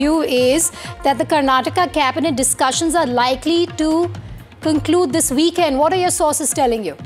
view is that the Karnataka cabinet discussions are likely to conclude this weekend. What are your sources telling you?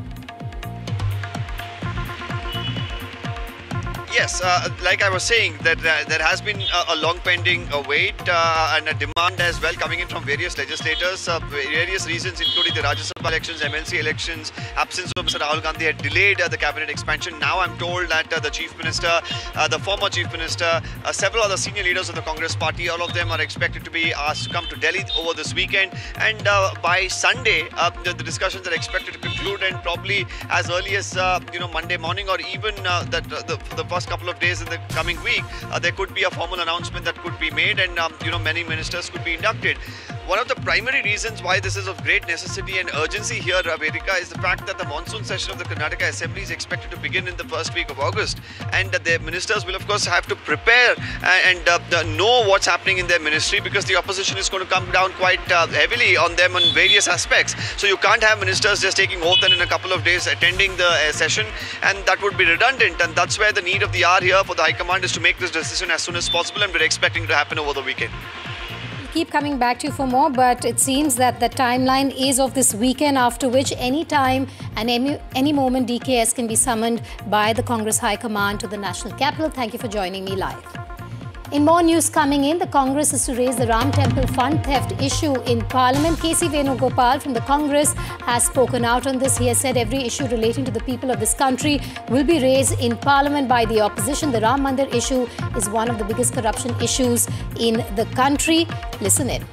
Yes, like I was saying, that there has been a long pending wait and a demand as well coming in from various legislators. Various reasons, including the Rajya Sabha elections, MLC elections, absence of Mr. Rahul Gandhi had delayed the cabinet expansion. Now I'm told that the Chief Minister, the former Chief Minister, several other senior leaders of the Congress party, all of them are expected to be asked to come to Delhi over this weekend. And by Sunday, the discussions are expected to conclude, and probably as early as Monday morning, or even the first couple of days in the coming week, there could be a formal announcement that could be made, and many ministers could be inducted. One of the primary reasons why this is of great necessity and urgency here, Vedika, is the fact that the monsoon session of the Karnataka Assembly is expected to begin in the first week of August, and the ministers will of course have to prepare and know what's happening in their ministry, because the opposition is going to come down quite heavily on them on various aspects. So you can't have ministers just taking oath and in a couple of days attending the session, and that would be redundant, and that's where the need of the hour here for the High Command is to make this decision as soon as possible, and we're expecting it to happen over the weekend. Keep coming back to you for more, but it seems that the timeline is of this weekend, after which any time and any moment DKS can be summoned by the Congress High Command to the national capital. Thank you for joining me live. In more news coming in, the Congress is to raise the Ram Temple fund theft issue in Parliament. K.C. Venugopal from the Congress has spoken out on this. He has said every issue relating to the people of this country will be raised in Parliament by the opposition. The Ram Mandir issue is one of the biggest corruption issues in the country. Listen in.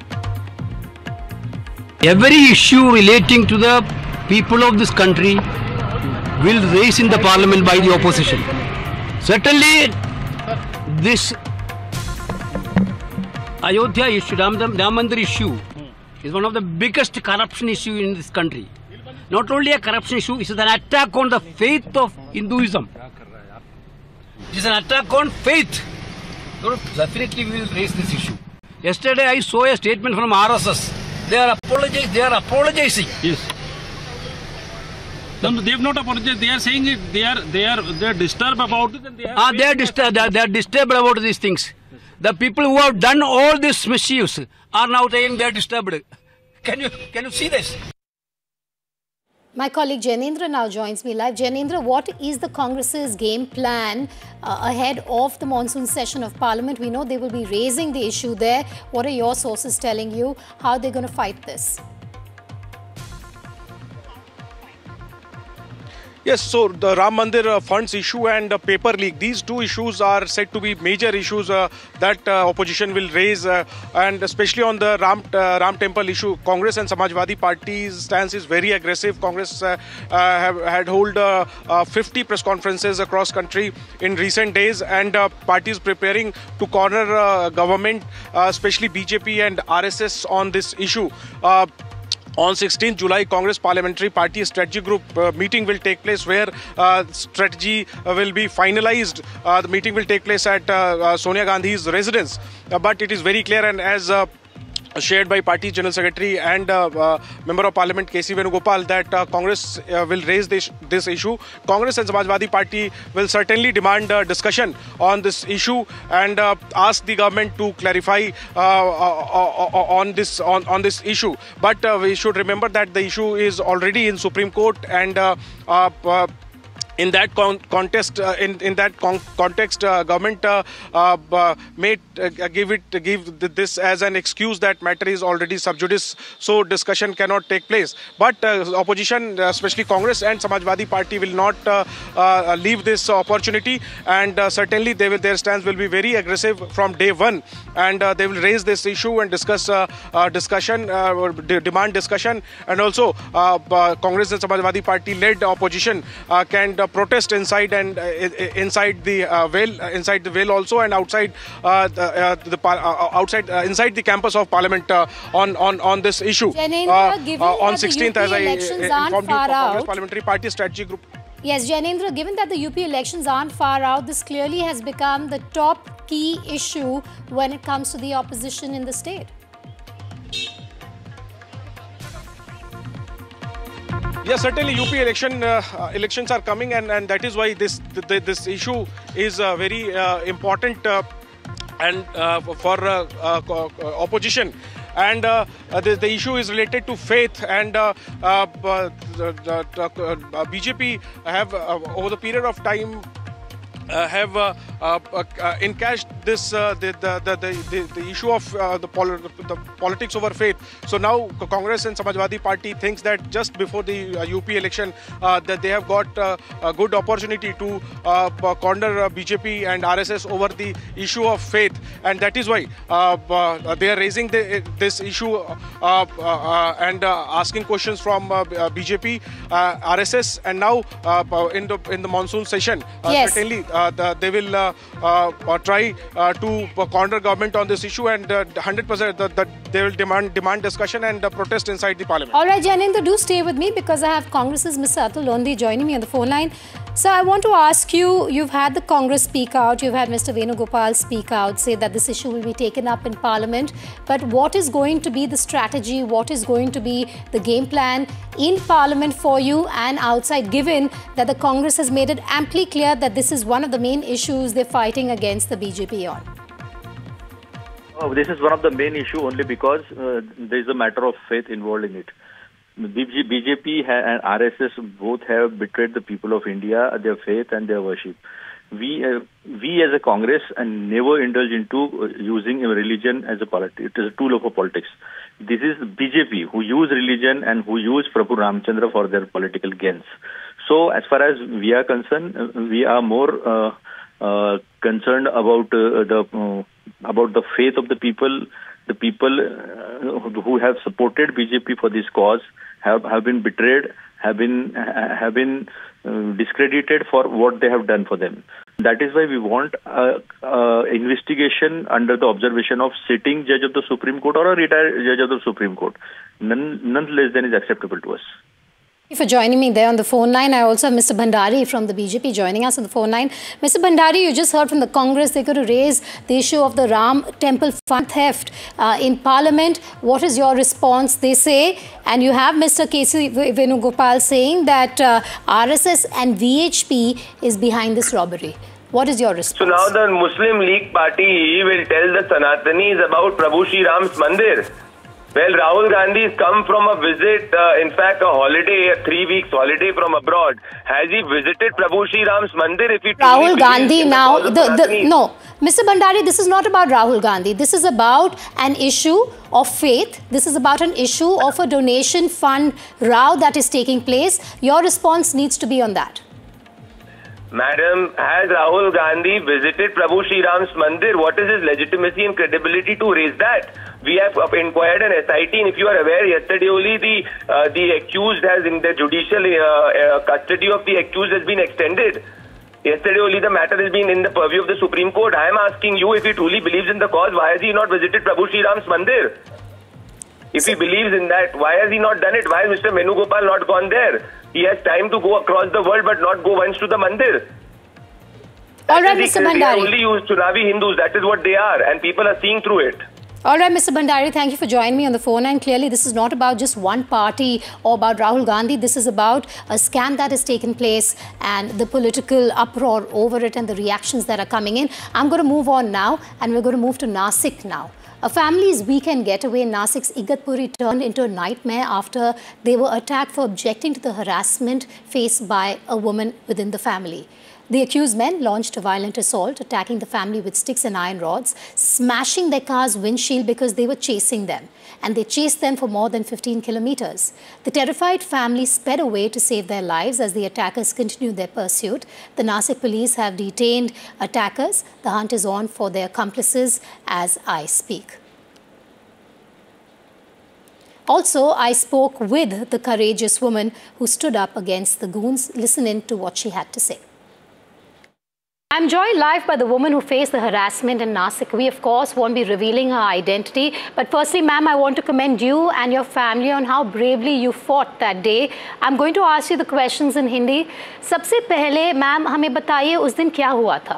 Every issue relating to the people of this country will raise in the Parliament by the opposition. Certainly, this Ayodhya issue, Ram Mandir issue, is one of the biggest corruption issue in this country. Not only a corruption issue, it is an attack on the faith of Hinduism. It is an attack on faith. So definitely we will raise this issue. Yesterday I saw a statement from RSS. They are apologizing. Yes. No, they have not apologized. They are saying it. They are disturbed about it, and they are disturbed about these things. The people who have done all these mischiefs are now saying they are disturbed. Can you see this? My colleague Jainendra now joins me live. Jainendra, what is the Congress's game plan ahead of the monsoon session of Parliament? We know they will be raising the issue there. What are your sources telling you? How are they going to fight this? Yes, so the Ram Mandir funds issue and paper leak, these two issues are said to be major issues that opposition will raise, and especially on the Ram Temple issue, Congress and Samajwadi Party's stance is very aggressive. Congress had held 50 press conferences across country in recent days, and parties preparing to corner government, especially BJP and RSS on this issue. On 16th July, Congress Parliamentary Party Strategy Group meeting will take place, where strategy will be finalized. The meeting will take place at Sonia Gandhi's residence. But it is very clear, and as shared by Party General Secretary and Member of Parliament K.C. Venugopal, that Congress will raise this issue. Congress and Samajwadi Party will certainly demand discussion on this issue and ask the government to clarify on this issue. But we should remember that the issue is already in Supreme Court, and in that context, government may give this as an excuse that matter is already sub judice, so discussion cannot take place. But opposition, especially Congress and Samajwadi Party, will not leave this opportunity, and certainly their stance will be very aggressive from day one, and they will raise this issue and discuss demand discussion, and also Congress and Samajwadi Party led opposition can protest inside and inside the veil also, and outside inside the campus of Parliament on this issue. On 16th, as I informed you, Congress Parliamentary Party Strategy Group. Yes, Jainendra, given that the UP elections aren't far out, this clearly has become the top key issue when it comes to the opposition in the state. Yes, certainly UP elections are coming, and that is why this issue is very important. and for opposition. And the issue is related to faith, and BJP have over the period of time have encashed this the issue of the politics over faith. So now Congress and Samajwadi Party thinks that just before the UP election that they have got a good opportunity to corner BJP and RSS over the issue of faith, and that is why they are raising this issue and asking questions from BJP, RSS, and now in the monsoon session. Yes. Certainly they will try to corner government on this issue, and 100% that they will demand discussion and protest inside the parliament. All right, Janendra, do stay with me because I have Congress's Mr. Atul Londi joining me on the phone line. So I want to ask you, you've had the Congress speak out, you've had Mr. Venugopal speak out, say that this issue will be taken up in Parliament. But what is going to be the strategy? What is going to be the game plan in Parliament for you and outside, given that the Congress has made it amply clear that this is one of the main issues they're fighting against the BJP on? Oh, this is one of the main issue only because there is a matter of faith involved in it. BJP and RSS both have betrayed the people of India, their faith and their worship. We as a Congress never indulge into using a religion as a it is a tool of politics. This is BJP who use religion and who use Prabhu Ramchandra for their political gains. So as far as we are concerned, we are more concerned about the faith of the people. The people who have supported BJP for this cause have been betrayed, have been discredited for what they have done for them. That is why we want investigation under the observation of sitting judge of the Supreme Court or a retired judge of the Supreme Court. None less than is acceptable to us. Thank you for joining me there on the phone line. I also have Mr. Bhandari from the BJP joining us on the phone line. Mr. Bhandari, you just heard from the Congress they're going to raise the issue of the Ram Temple fund theft in Parliament. What is your response? They say, and you have Mr. K.C. Venugopal saying that RSS and VHP is behind this robbery. What is your response? So now the Muslim League Party will tell the Sanatanis about Prabhu Shri Ram's Mandir. Well, Rahul Gandhi has come from a visit, in fact, a holiday, a 3 weeks holiday from abroad. Has he visited Prabhu Shri Ram's Mandir? If he Rahul Gandhi now, no, Mr. Bhandari, this is not about Rahul Gandhi. This is about an issue of faith. This is about an issue of a donation fund row that is taking place. Your response needs to be on that. Madam, has Rahul Gandhi visited Prabhu Shri Ram's Mandir? What is his legitimacy and credibility to raise that? We have inquired an SIT, and if you are aware, yesterday only the accused has, in the judicial custody of the accused has been extended. Yesterday only the matter has been in the purview of the Supreme Court. I am asking you, if he truly believes in the cause, why has he not visited Prabhu Shri Ram's Mandir? If he believes in that, why has he not done it? Why has Mr. Venugopal not gone there? He has time to go across the world but not go once to the Mandir. All right, Mr. Bhandari. They are only used Chunavi Hindus, that is what they are, and people are seeing through it. All right, Mr. Bhandari, thank you for joining me on the phone. And clearly, this is not about just one party or about Rahul Gandhi. This is about a scam that has taken place and the political uproar over it and the reactions that are coming in. I'm going to move on now, and we're going to move to Nasik now. A family's weekend getaway in Nasik's Igatpuri turned into a nightmare after they were attacked for objecting to the harassment faced by a woman within the family. The accused men launched a violent assault, attacking the family with sticks and iron rods, smashing their car's windshield because they were chasing them. And they chased them for more than 15 kilometers. The terrified family sped away to save their lives as the attackers continued their pursuit. The Nasik police have detained attackers. The hunt is on for their accomplices as I speak. Also, I spoke with the courageous woman who stood up against the goons. Listen in to what she had to say. I'm joined live by the woman who faced the harassment in Nasik. We, of course, won't be revealing her identity. But firstly, ma'am, I want to commend you and your family on how bravely you fought that day. I'm going to ask you the questions in Hindi. सबसे पहले, ma'am, हमें बताइए उस दिन क्या हुआ था?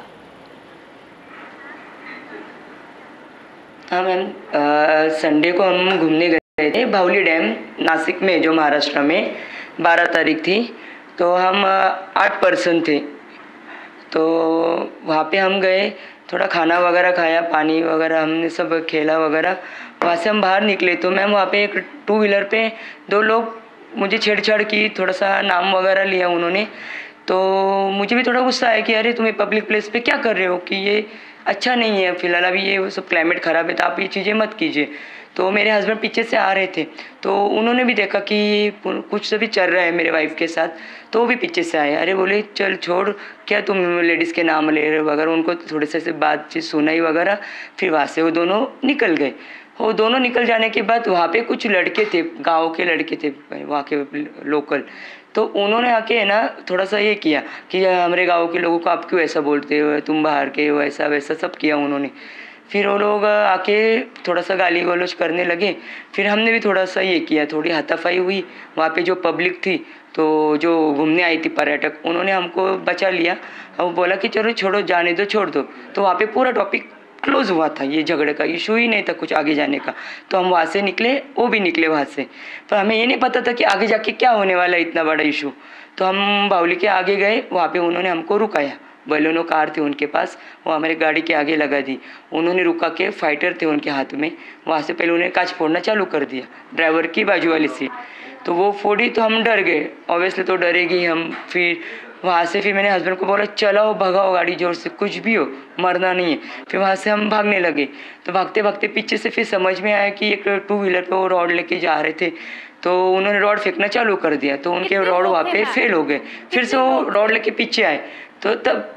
हाँ मैम, संडे को हम घूमने गए थे बाहुली डैम नासिक में, जो महाराष्ट्र में 12 तारीख थी. तो हम 8 पर्सन थे. तो वहाँ पे हम गए, थोड़ा खाना वगैरह खाया, पानी वगैरह हमने सब खेला वगैरह। वहाँ से हम बाहर निकले तो मैम वहाँ पे एक 2 व्हीलर पे 2 लोग मुझे छेड़छाड़ की, थोड़ा सा नाम वगैरह लिया उन्होंने। तो मुझे भी थोड़ा गुस्सा आया कि अरे तुम्हें पब्लिक प्लेस पे क्या कर रहे हो, कि ये अच्छा नहीं है, फिलहाल अभी ये सब क्लाइमेट ख़राब है तो आप ये चीज़ें मत कीजिए। तो मेरे हस्बैंड पीछे से आ रहे थे तो उन्होंने भी देखा कि कुछ तो भी चल रहा है मेरे वाइफ के साथ, तो वो भी पीछे से आए। अरे बोले चल छोड़, क्या तुम लेडीज़ के नाम ले रहे हो वगैरह, उनको थोड़े से बातचीत सुनाई वगैरह। फिर वहाँ से वो दोनों निकल गए। वो दोनों निकल जाने के बाद वहाँ पे कुछ लड़के थे, गाँव के लड़के थे वहाँ के लोकल, तो उन्होंने आके ना थोड़ा सा ये किया कि हमारे गांव के लोगों को आप क्यों ऐसा बोलते हो, तुम बाहर के हो, ऐसा वैसा सब किया उन्होंने। फिर वो लोग आके थोड़ा सा गाली गलौज करने लगे। फिर हमने भी थोड़ा सा ये किया, थोड़ी हाथापाई हुई। वहाँ पे जो पब्लिक थी, तो जो घूमने आई थी पर्यटक, उन्होंने हमको बचा लिया और बोला कि चलो छोड़ो, जाने दो, छोड़ दो। तो वहाँ पे पूरा टॉपिक क्लोज हुआ था, ये झगड़े का इशू ही नहीं था कुछ आगे जाने का। तो हम वहाँ से निकले, वो भी निकले वहाँ से, पर हमें ये नहीं पता था कि आगे जाके क्या होने वाला है, इतना बड़ा इशू। तो हम बावली के आगे गए, वहाँ पे उन्होंने हमको रुकाया, बलेनो कार थी उनके पास, वो हमारे गाड़ी के आगे लगा दी। उन्होंने रुका के, फाइटर थे उनके हाथ में, वहाँ से पहले उन्होंने कांच फोड़ना चालू कर दिया, ड्राइवर की बाजू वाली सीट। तो वो फोड़ी तो हम डर गए, ऑब्वियसली तो डरेगी हम। फिर वहाँ से फिर मैंने हस्बैंड को बोला चलाओ, भगाओ गाड़ी जोर से, कुछ भी हो मरना नहीं है। फिर वहाँ से हम भागने लगे। तो भागते भागते पीछे से फिर समझ में आया कि एक 2 व्हीलर पे वो रॉड लेके जा रहे थे, तो उन्होंने रॉड फेंकना चालू कर दिया। तो उनके रॉड वहाँ पे फेल हो गए। फिर से वो रॉड लेके पीछे आए। तो तब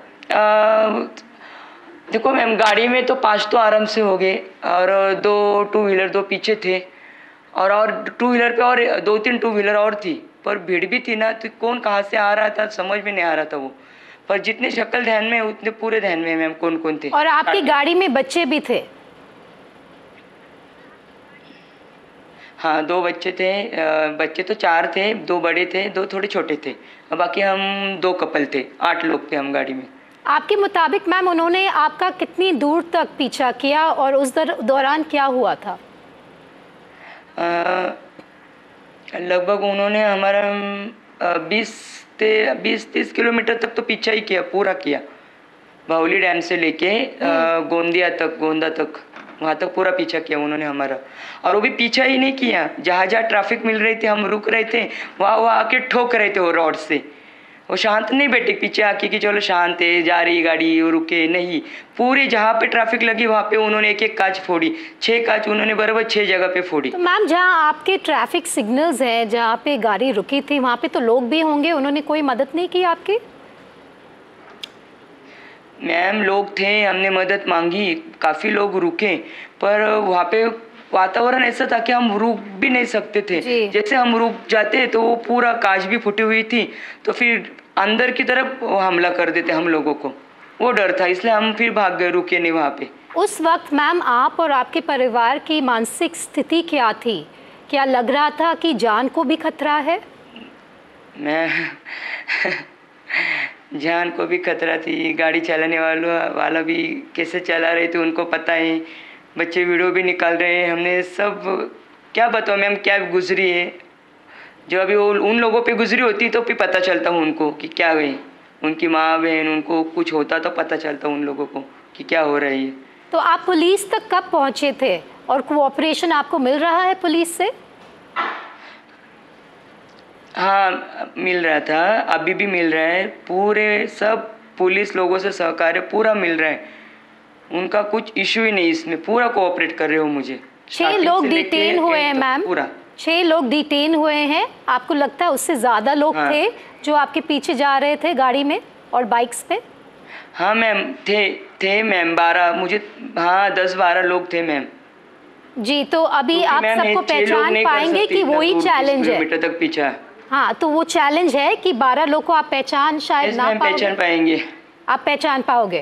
देखो मैम, गाड़ी में तो 5 तो आराम से हो गए, और 2 व्हीलर 2 पीछे थे, और 2 व्हीलर पे और 2-3 2 व्हीलर और थी, पर भीड़ भी थी ना, तो कौन कहाँ से आ रहा था समझ में नहीं आ रहा था वो। पर जितने शक्ल ध्यान में उतने पूरे ध्यान में मैम कौन कौन थे। और आपकी गाड़ी में बच्चे भी थे? हाँ, 2 बच्चे थे। बच्चे तो 4 थे, 2 बड़े थे, 2 थोड़े छोटे थे, और बाकी हम 2 कपल थे। 8 लोग थे हम गाड़ी में। आपके मुताबिक मैम उन्होंने आपका कितनी दूर तक पीछा किया और उस दौरान क्या हुआ था? लगभग उन्होंने हमारा 20-30 किलोमीटर तक तो पीछा ही किया, पूरा किया। बावली डैम से लेके गोंदा तक वहाँ तक पूरा पीछा किया उन्होंने हमारा। और वो भी पीछा ही नहीं किया, जहाँ जहाँ ट्रैफिक मिल रही थी हम रुक रहे थे, वहाँ आके ठोक रहे थे वो रॉड से। वो शांत नहीं बैठे पीछे आके कि चलो शांत है, जा रही गाड़ी, वो रुके नहीं। पूरे जहाँ पे ट्रैफिक लगी वहाँ पे उन्होंने एक कांच फोड़ी, 6 कांच उन्होंने बराबर 6 जगह पे फोड़ी। तो मैम, जहाँ आपके ट्रैफिक सिग्नल्स हैं, जहाँ पे गाड़ी रुकी थी, वहाँ पे तो लोग भी होंगे, उन्होंने कोई मदद नहीं की आपकी? मैम लोग थे, हमने मदद मांगी, काफ़ी लोग रुके, पर वहाँ पे वातावरण ऐसा था कि हम रुक भी नहीं सकते थे। जैसे हम रुक जाते तो वो पूरा कांच भी फूटी हुई थी, तो फिर अंदर की तरफ हमला कर देते हम लोगों को। वो डर था, इसलिए हम फिर भाग गए, रुके नहीं वहाँ पे। उस वक्त मैम आप और आपके परिवार की मानसिक स्थिति क्या थी? क्या लग रहा था कि जान को भी खतरा है? मैं जान को भी खतरा थी, गाड़ी चलाने वाला भी कैसे चला रहे थे उनको पता है, बच्चे वीडियो भी निकाल रहे हैं। हमने सब क्या बताओ मैम, क्या गुजरी है, जो अभी वो उन लोगों पे गुजरी होती तो फिर पता चलता हूँ उनको कि क्या गई, उनकी माँ बहन, उनको कुछ होता तो पता चलता उन लोगों को कि क्या हो रहा है। तो आप पुलिस तक कब पहुँचे थे और कोऑपरेशन आपको मिल रहा है पुलिस से? हाँ, मिल रहा था, अभी भी मिल रहा है। पूरे सब पुलिस लोगों से सहकार्य पूरा मिल रहा है, उनका कुछ इशू ही नहीं, इसमें पूरा कोऑपरेट कर रहे हो मुझे। 6 लोग डिटेन हुए हैं मैम, पूरा 6 लोग डिटेन हुए हैं। आपको लगता है उससे ज़्यादा लोग थे जो आपके पीछे जा रहे थे गाड़ी में और बाइक्स पे? हाँ मैम, थे मैम 12, मुझे 10-12 लोग थे मैम जी। तो अभी आप सबको पहचान पाएंगे कि वही चैलेंज है? तक पीछा। हाँ, तो वो चैलेंज है कि 12 लोग को आप पहचान शायद ना पहचान पाएंगे। आप पहचान पाओगे?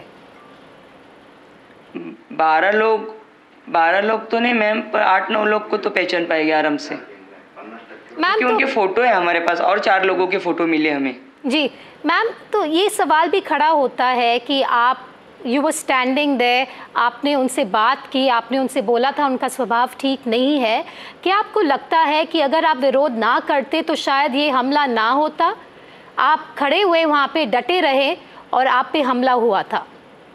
12 लोग तो नहीं मैम, पर 8-9 लोग को तो पहचान पाएंगे आराम से मैम। तो उनके फोटो है हमारे पास, और 4 लोगों के फोटो मिले हमें जी। मैम, तो ये सवाल भी खड़ा होता है कि आप यू वर स्टैंडिंग देयर, आपने उनसे बात की, आपने उनसे बोला था उनका स्वभाव ठीक नहीं है। क्या आपको लगता है कि अगर आप विरोध ना करते तो शायद ये हमला ना होता? आप खड़े हुए वहाँ पे डटे रहे और आप पे हमला हुआ था।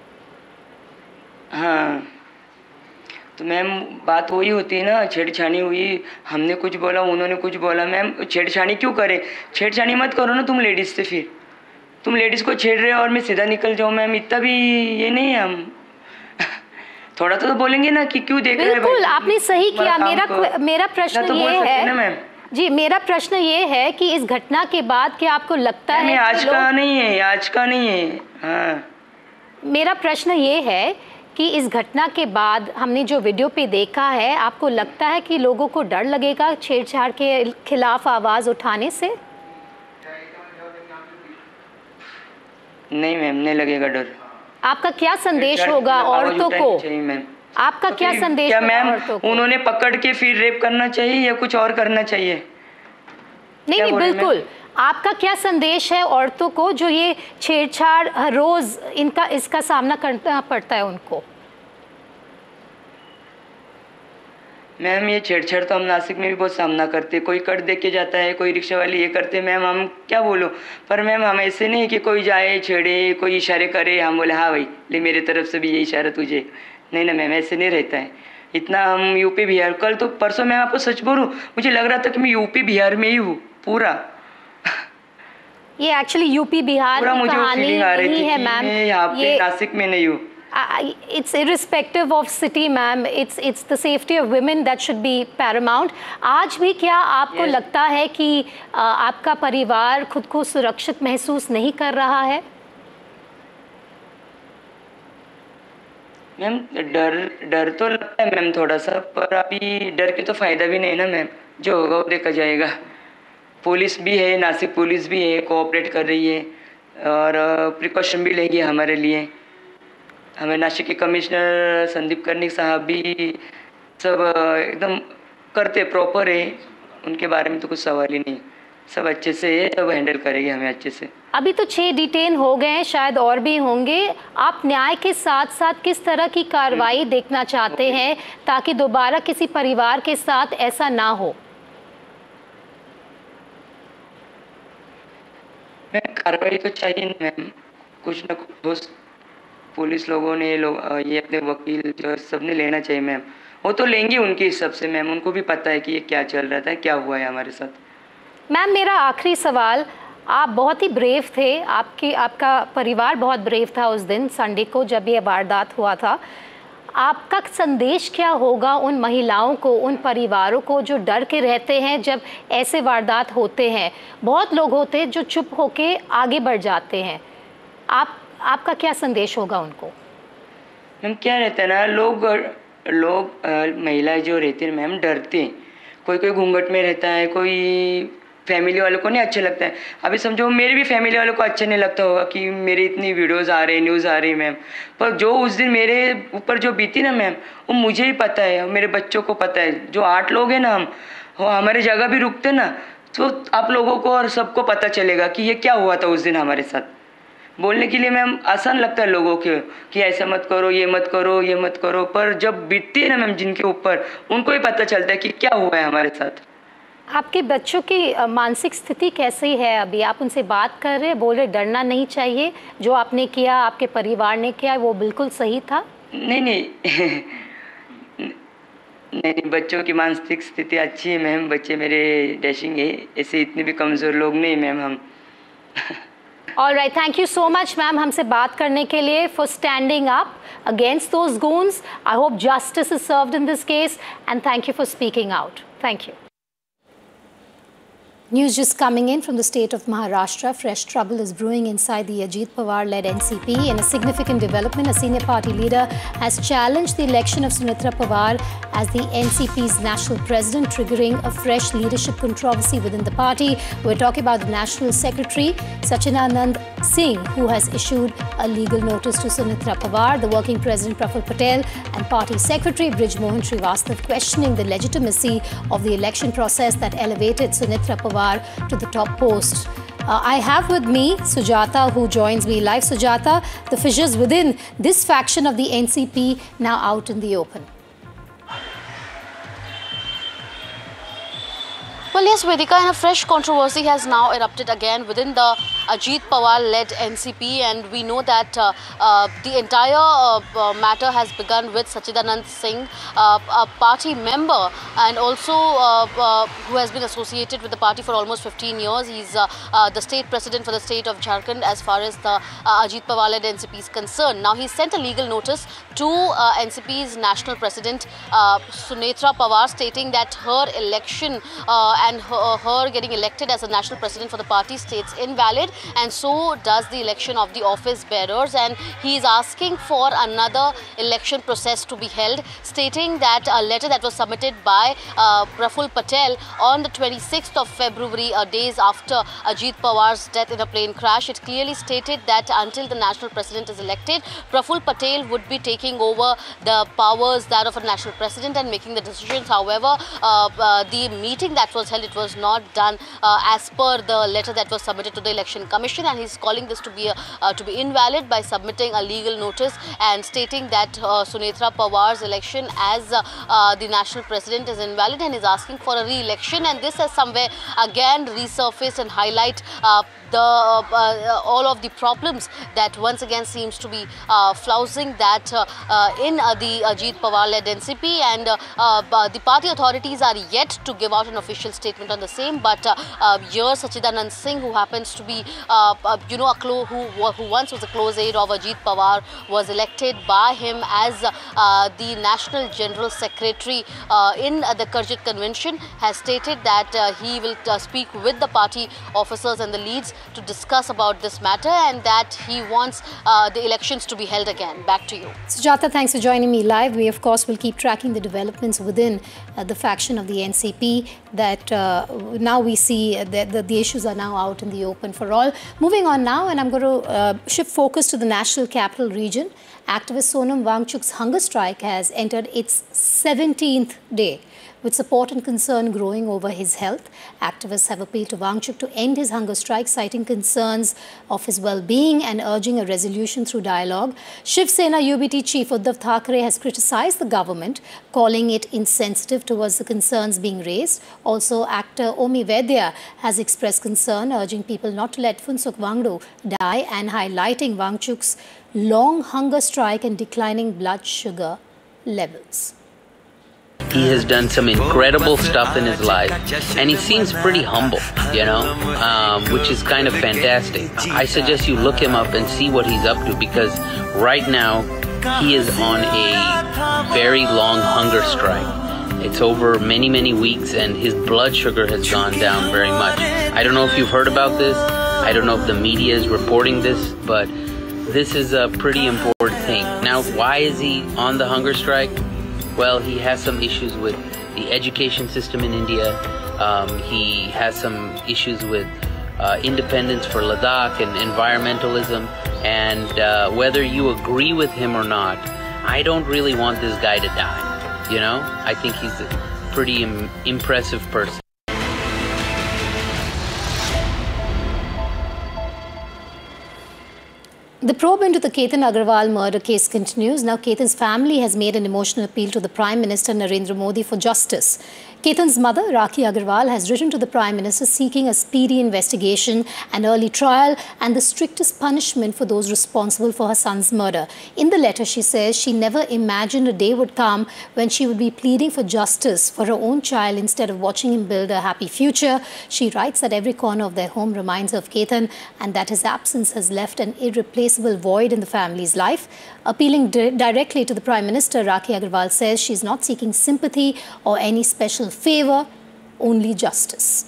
हाँ, तो मैम बात वही होती है ना, छेड़छानी हुई, हमने कुछ बोला, उन्होंने कुछ बोला। मैम छेड़छानी क्यों करें? छेड़छानी मत करो ना तुम लेडीज़ से, फिर तुम लेडीज़ को छेड़ रहे हो और मैं सीधा निकल जाऊँ मैम, इतना भी ये नहीं है। हम थोड़ा तो बोलेंगे ना कि क्यों देख रहे हैं। बिल्कुल, आपने सही किया। मेरा प्रश्न ये है जी, मेरा प्रश्न ये है कि इस घटना के बाद क्या आपको लगता है आज का नहीं है, आज का नहीं है। हाँ, मेरा प्रश्न ये है कि इस घटना के बाद हमने जो वीडियो पे देखा है, आपको लगता है कि लोगों को डर लगेगा छेड़छाड़ के खिलाफ आवाज़ उठाने से? नहीं मैम, नहीं लगेगा डर। आपका क्या संदेश होगा औरतों को? मैम आपका क्या संदेश होगा औरतों को? उन्होंने पकड़ के फिर रेप करना चाहिए या कुछ और करना चाहिए? नहीं, बिल्कुल। आपका क्या संदेश है औरतों को जो ये छेड़छाड़ हर रोज इसका सामना करना पड़ता है उनको? मैम ये छेड़छाड़ तो हम नासिक में भी बहुत सामना करते, कोई कट दे के जाता है, कोई रिक्शा वाले ये करते। मैम हम क्या बोलो, पर मैम हम ऐसे नहीं कि कोई जाए छेड़े, कोई इशारे करे, हम बोले हाँ भाई ले मेरे तरफ से भी ये इशारा तुझे। नहीं ना मैम, ऐसे नहीं रहता है। इतना हम यूपी बिहार, कल तो परसों मैं आपको सच बोलूँ, मुझे लग रहा था कि मैं यूपी बिहार में ही हूँ पूरा। ये एक्चुअली यूपी बिहार की कहानी नहीं है मैम, यहाँ पे नासिक में नहीं हूँ। It's irrespective of city, ma'am. It's the safety of women that should be paramount. आज भी क्या आपको लगता है कि आपका परिवार खुद को सुरक्षित महसूस नहीं कर रहा है? मैम डर तो लगता है मैम थोड़ा सा, पर अभी डर के तो फायदा भी नहीं ना मैम, जो होगा वो देखा जाएगा। पुलिस भी है, नासिक पुलिस भी है, कोऑपरेट कर रही है और प्रिकॉशन भी लेंगी हमारे लिए। हमें नासिक के कमिश्नर संदीप कर्णिक साहब भी सब एकदम करते, प्रॉपर है, उनके बारे में तो कुछ सवाल ही नहीं, सब अच्छे से है, सब हैंडल करेंगे हमें अच्छे से। अभी तो 6 डिटेन हो गए हैं, शायद और भी होंगे। आप न्याय के साथ साथ किस तरह की कार्रवाई देखना चाहते हैं ताकि दोबारा किसी परिवार के साथ ऐसा ना हो? मैम कार्रवाई तो चाहिए मैम, कुछ ना कुछ पुलिस लोगों ने ये अपने वकील जो सबने लेना चाहिए मैम, वो तो लेंगे उनके हिसाब से मैम, उनको भी पता है कि ये क्या चल रहा था, क्या हुआ है हमारे साथ। मैम मेरा आखिरी सवाल, आप बहुत ही ब्रेव थे, आपका परिवार बहुत ब्रेव था उस दिन संडे को जब ये वारदात हुआ था। आपका संदेश क्या होगा उन महिलाओं को, उन परिवारों को जो डर के रहते हैं जब ऐसे वारदात होते हैं? बहुत लोग होते हैं जो चुप होके आगे बढ़ जाते हैं, आपका क्या संदेश होगा उनको? मैम क्या रहता है ना, लोग महिलाएं जो रहती हैं मैम डरते हैं, कोई घूंघट में रहता है, कोई फैमिली वालों को नहीं अच्छा लगता है। अभी समझो मेरे भी फैमिली वालों को अच्छा नहीं लगता होगा कि मेरी इतनी वीडियोस आ रही, न्यूज़ आ रही मैम, पर जो उस दिन मेरे ऊपर जो बीती ना मैम, वो मुझे ही पता है, मेरे बच्चों को पता है। जो 8 लोग हैं ना हम, वो हमारी जगह भी रुकते ना, तो आप लोगों को और सबको पता चलेगा कि ये क्या हुआ था उस दिन हमारे साथ। बोलने के लिए मैम आसान लगता है लोगों के कि ऐसा मत करो, ये मत करो, ये मत करो, पर जब बीतती है ना मैम जिनके ऊपर, उनको ही पता चलता है कि क्या हुआ है हमारे साथ। आपके बच्चों की मानसिक स्थिति कैसी है अभी? आप उनसे बात कर रहे, बोल रहे डरना नहीं चाहिए, जो आपने किया, आपके परिवार ने किया, वो बिल्कुल सही था? नहीं नहीं, बच्चों की मानसिक स्थिति अच्छी है मैम, बच्चे मेरे डैशिंग है, ऐसे इतने भी कमज़ोर लोग नहीं मैम हम। All right, thank you so much, ma'am, हमसे बात करने के लिए, for standing up against those goons. I hope justice is served in this case, and thank you for speaking out. Thank you. News just coming in from the state of Maharashtra. Fresh trouble is brewing inside the Ajit Pawar-led NCP. In a significant development, a senior party leader has challenged the election of Sunitra Pawar as the NCP's national president, triggering a fresh leadership controversy within the party. We're talking about the national secretary, Sachinanand Singh, who has issued a legal notice to Sunitra Pawar, the working president Praful Patel, and party secretary Brij Mohan Srivastava, questioning the legitimacy of the election process that elevated Sunitra Pawar to the top post. I have with me Sujata, who joins me live. Sujata, the fissures within this faction of the NCP now out in the open. Well, yes, Vedika, and a fresh controversy has now erupted again within the Ajit Pawar-led NCP, and we know that the entire matter has begun with Sachidanand Singh, a party member and also who has been associated with the party for almost 15 years. He's the state president for the state of Jharkhand as far as the Ajit Pawar-led NCP is concerned. Now, he sent a legal notice to NCP's national president Sunetra Pawar, stating that her election and her getting elected as a national president for the party states invalid, and so does the election of the office bearers, and he is asking for another election process to be held, stating that a letter that was submitted by Praful Patel on the 26th of February, days after Ajit Pawar's death in a plane crash, it clearly stated that until the national president is elected, Praful Patel would be taking over the powers that of a national president and making the decisions. However, the meeting that was held, it was not done as per the letter that was submitted to the Election Commission, and he's calling this to be invalid by submitting a legal notice and stating that Sunetra Pawar's election as the national president is invalid, and is asking for a re-election. And this has somewhere again resurfaced and highlight all of the problems that once again seems to be flouting that in the Ajit Pawar-led NCP, and the party authorities are yet to give out an official statement on the same. But here Sachidanand Singh, who happens to be who once was a close aide of Ajit Pawar, was elected by him as the National General Secretary in the Karjat Convention, has stated that he will speak with the party officers and the leads to discuss about this matter, and that he wants the elections to be held again. Back to you. Sujata, thanks for joining me live. We, of course, will keep tracking the developments within the faction of the NCP, that now we see that the issues are now out in the open for all. Moving on now, and I'm going to shift focus to the national capital region. Activist Sonam Wangchuk's hunger strike has entered its 17th day, with support and concern growing over his health. Activists have appealed to Wangchuk to end his hunger strike, citing concerns of his well-being and urging a resolution through dialogue. Shiv Sena UBT chief Uddhav Thackeray has criticized the government, calling it insensitive towards the concerns being raised. Also, actor Omi Vaidya has expressed concern, urging people not to let Phunsukh Wangdo die, and highlighting Wangchuk's long hunger strike and declining blood sugar levels. He has done some incredible stuff in his life, and he seems pretty humble, you know, which is kind of fantastic. I suggest you look him up and see what he's up to, because right now he is on a very long hunger strike. It's over many, many weeks, and his blood sugar has gone down very much. I don't know if you've heard about this. I don't know if the media is reporting this, but this is a pretty important thing. Now, why is he on the hunger strike? Well, he has some issues with the education system in India. He has some issues with independence for Ladakh and environmentalism. And whether you agree with him or not, I don't really want this guy to die. You know, I think he's a pretty impressive person. The probe into the Ketan Agarwal murder case continues. Now, Ketan's family has made an emotional appeal to the Prime Minister Narendra Modi for justice. Ketan's mother, Rakhi Agarwal, has written to the Prime Minister seeking a speedy investigation, an early trial, and the strictest punishment for those responsible for her son's murder. In the letter, she says she never imagined a day would come when she would be pleading for justice for her own child instead of watching him build a happy future. She writes that every corner of their home reminds her of Ketan, and that his absence has left an irreplaceable void in the family's life. Appealing directly to the Prime Minister, Rakhi Agarwal says she is not seeking sympathy or any special favor, only justice.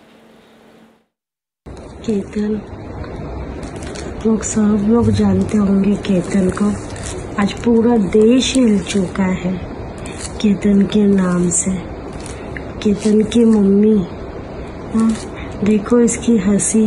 Ketan, लोग सब लोग जानते होंगे केतन को। आज पूरा देश हिल चुका है केतन के नाम से। केतन की मम्मी, देखो इसकी हंसी,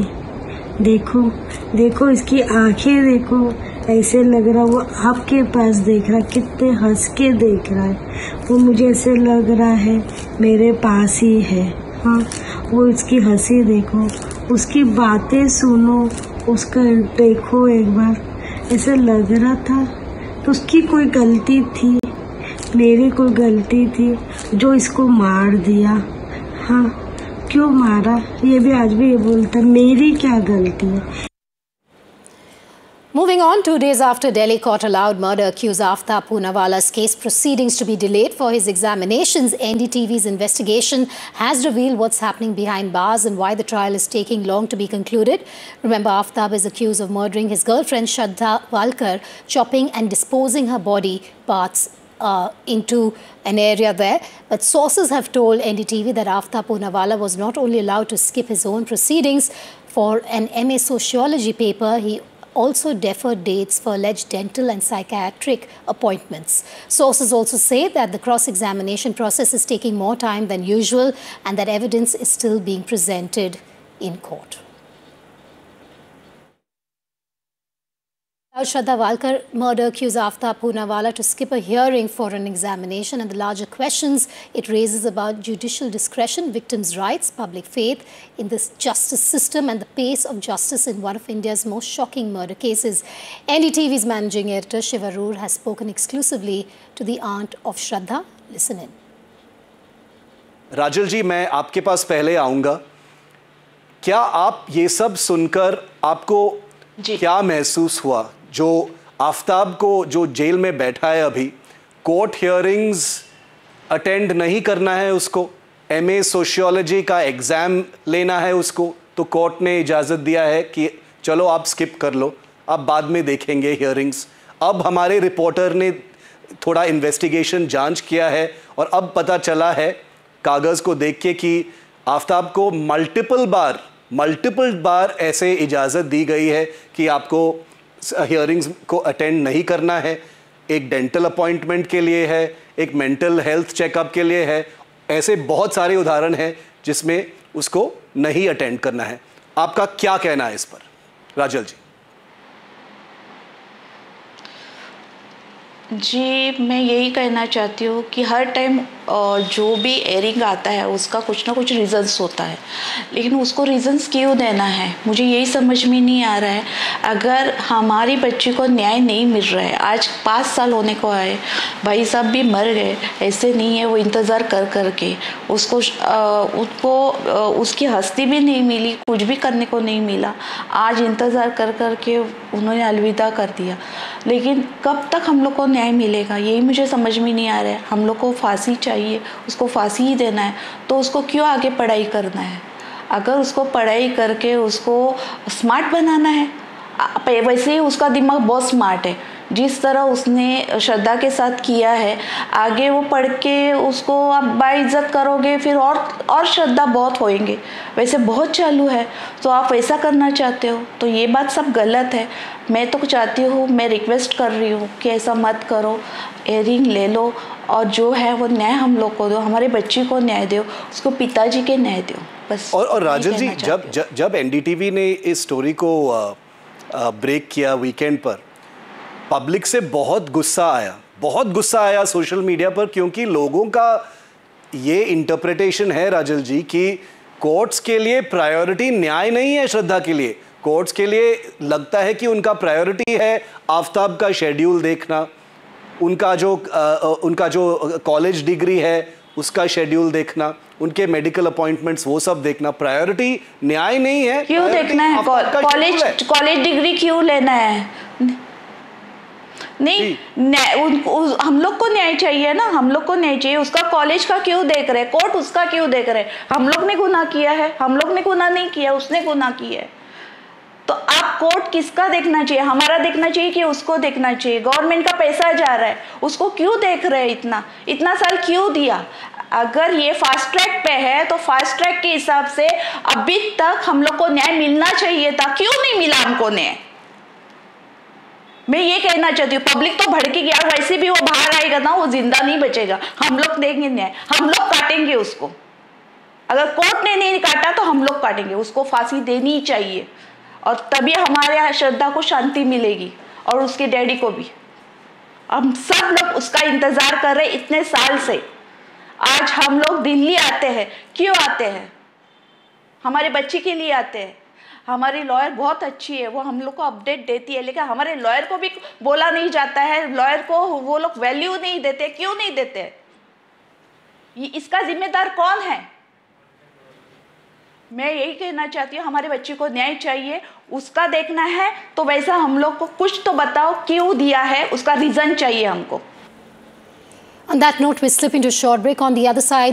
देखो इसकी आंखें, देखो ऐसे लग रहा वो आपके पास देख रहा, कितने हंस के देख रहा है। वो मुझे ऐसे लग रहा है मेरे पास ही है। हाँ, वो इसकी हंसी देखो, उसकी बातें सुनो, उसका देखो एक बार, ऐसे लग रहा था तो उसकी कोई गलती थी, मेरी कोई गलती थी जो इसको मार दिया। हाँ, क्यों मारा, ये भी आज भी ये बोलता है मेरी क्या गलती है। Moving on, 2 days after Delhi court allowed murder accused Aftab Poonawala's case proceedings to be delayed for his examinations, NDTV's investigation has revealed what's happening behind bars and why the trial is taking long to be concluded. Remember, Aftab is accused of murdering his girlfriend Shraddha Walkar, chopping and disposing her body parts into an area there. But sources have told NDTV that Aftab Poonawala was not only allowed to skip his own proceedings for an MA Sociology paper, he also deferred dates for alleged dental and psychiatric appointments. Sources also say that the cross-examination process is taking more time than usual and that evidence is still being presented in court. Shraddha Walkar murder accused Aftab Poonawala to skip a hearing for an examination and the larger questions it raises about judicial discretion, victims' rights, public faith in this justice system and the pace of justice in one of India's most shocking murder cases. NDTV's managing editor Shiva Roor has spoken exclusively to the aunt of Shraddha. Listen in. राजल जी, मैं आपके पास पहले आऊँगा। क्या आप ये सब सुनकर आपको क्या महसूस हुआ? जो आफ्ताब को जो जेल में बैठा है अभी, कोर्ट हियरिंग्स अटेंड नहीं करना है उसको, MA सोशियोलॉजी का एग्ज़ाम लेना है उसको, तो कोर्ट ने इजाज़त दिया है कि चलो आप स्किप कर लो, अब बाद में देखेंगे हियरिंग्स। अब हमारे रिपोर्टर ने थोड़ा इन्वेस्टिगेशन जांच किया है और अब पता चला है कागज़ को देख के कि आफ्ताब को मल्टीपल बार ऐसे इजाज़त दी गई है कि आपको हियरिंग्स को अटेंड नहीं करना है। एक डेंटल अपॉइंटमेंट के लिए है, एक मेंटल हेल्थ चेकअप के लिए है, ऐसे बहुत सारे उदाहरण हैं जिसमें उसको नहीं अटेंड करना है। आपका क्या कहना है इस पर, राजल जी? जी, मैं यही कहना चाहती हूँ कि हर टाइम जो भी एयरिंग आता है उसका कुछ ना कुछ रीज़न्स होता है, लेकिन उसको रीज़न्स क्यों देना है मुझे यही समझ में नहीं आ रहा है। अगर हमारी बच्ची को न्याय नहीं मिल रहा है, आज 5 साल होने को आए, भाई साहब भी मर गए, ऐसे नहीं है वो इंतज़ार कर कर के उसको उसकी हस्ती भी नहीं मिली, कुछ भी करने को नहीं मिला, आज इंतज़ार कर कर के उन्होंने अलविदा कर दिया। लेकिन कब तक हम लोग को न्याय मिलेगा यही मुझे समझ में नहीं आ रहा है। हम लोग को फांसी चाहिए, उसको फांसी ही देना है, तो उसको क्यों आगे पढ़ाई करना है? अगर उसको पढ़ाई करके उसको स्मार्ट बनाना है, वैसे ही उसका दिमाग बहुत स्मार्ट है, जिस तरह उसने श्रद्धा के साथ किया है, आगे वो पढ़ के उसको आप बाइज्जत करोगे, फिर और श्रद्धा बहुत होएंगे, वैसे बहुत चालू है, तो आप वैसा करना चाहते हो, तो ये बात सब गलत है। मैं तो चाहती हूँ, मैं रिक्वेस्ट कर रही हूँ कि ऐसा मत करो, एयरिंग ले लो और जो है वो न्याय हम लोग को दो, हमारे बच्ची को न्याय दो, उसको पिताजी के न्याय दो, बस। और राजल जी, जब NDTV ने इस स्टोरी को ब्रेक किया वीकेंड पर, पब्लिक से बहुत गुस्सा आया सोशल मीडिया पर, क्योंकि लोगों का ये इंटरप्रिटेशन है राजल जी कि कोर्ट्स के लिए प्रायोरिटी न्याय नहीं है श्रद्धा के लिए, कोर्ट्स के लिए लगता है कि उनका प्रायोरिटी है आफ्ताब का शेड्यूल देखना, उनका जो कॉलेज डिग्री है उसका शेड्यूल देखना, उनके मेडिकल अपॉइंटमेंट्स वो सब देखना, प्रायोरिटी न्याय नहीं है। क्यों देखना है? कॉलेज डिग्री क्यों लेना है? नहीं, हम लोग को न्याय चाहिए ना, हम लोग को न्याय चाहिए। उसका कॉलेज का क्यों देख रहे, कोर्ट उसका क्यों देख रहे? हम लोग ने गुनाह किया है? हम लोग ने गुनाह नहीं किया, उसने गुनाह किया है। तो आप कोर्ट किसका देखना चाहिए? हमारा देखना चाहिए कि उसको देखना चाहिए? गवर्नमेंट का पैसा जा रहा है, उसको क्यों देख रहे हैं? इतना साल क्यों दिया? अगर ये फास्ट ट्रैक पे है तो फास्ट ट्रैक के हिसाब से अभी तक हम लोग को न्याय मिलना चाहिए था, क्यों नहीं मिला हमको न्याय? मैं ये कहना चाहती हूँ। पब्लिक तो भड़की गया, वैसे भी वो बाहर आएगा ना, वो जिंदा नहीं बचेगा। हम लोग देंगे न्याय, हम लोग काटेंगे उसको। अगर कोर्ट ने नहीं काटा तो हम लोग काटेंगे, उसको फांसी देनी चाहिए, और तभी हमारे यहाँ श्रद्धा को शांति मिलेगी और उसके डैडी को भी। हम सब लोग उसका इंतजार कर रहे इतने साल से। आज हम लोग दिल्ली आते हैं, क्यों आते हैं? हमारे बच्ची के लिए आते हैं। हमारी लॉयर बहुत अच्छी है, वो हम लोग को अपडेट देती है, लेकिन हमारे लॉयर को भी बोला नहीं जाता है, लॉयर को वो लोग वैल्यू नहीं देते। क्यों नहीं देते? इसका जिम्मेदार कौन है? मैं यही कहना चाहती हूँ, हमारे बच्चे को न्याय चाहिए, उसका देखना है तो वैसा हम लोग को कुछ तो बताओ क्यों दिया है, उसका रीजन चाहिए हमको। On that note, we slip into a short break. On the other side,